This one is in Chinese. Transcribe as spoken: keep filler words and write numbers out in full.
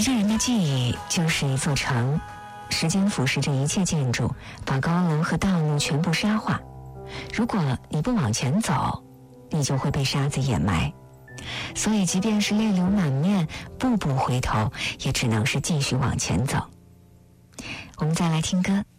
一个人的记忆就是一座城，时间腐蚀着一切建筑，把高楼和道路全部沙化。如果你不往前走，你就会被沙子掩埋。所以即便是泪流满面，步步回头，也只能是继续往前走。我们再来听歌。